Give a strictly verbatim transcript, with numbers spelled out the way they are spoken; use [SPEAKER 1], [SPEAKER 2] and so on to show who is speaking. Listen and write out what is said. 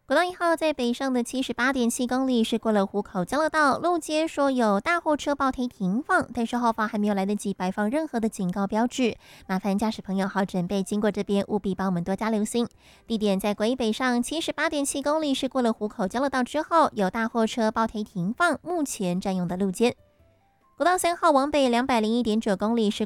[SPEAKER 1] 国道一号在北上的七十八点七公里是过了湖口交流道，路肩说有大货车爆胎停放，但是后方还没有来得及摆放任何的警告标志，麻烦驾驶朋友好准备经过这边，务必帮我们多加留心。地点在国一北上七十八点七公里是过了湖口交流道之后，有大货车爆胎停放，目前占用的路肩。国道三号往北两百零一点九公里是